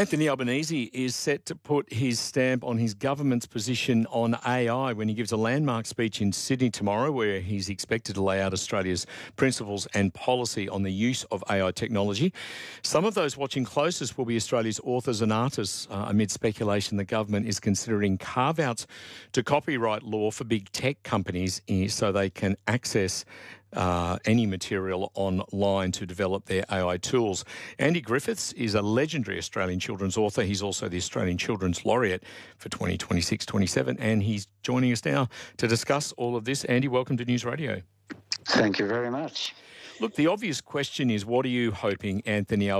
Anthony Albanese is set to put his stamp on his government's position on AI when he gives a landmark speech in Sydney tomorrow, where he's expected to lay out Australia's principles and policy on the use of AI technology. Some of those watching closest will be Australia's authors and artists, amid speculation the government is considering carve-outs to copyright law for big tech companies so they can access any material online to develop their AI tools. Andy Griffiths is a legendary Australian children's author. He's also the Australian Children's Laureate for 2026-27, and he's joining us now to discuss all of this. Andy, welcome to News Radio. Thank you very much. Look, the obvious question is, what are you hoping Anthony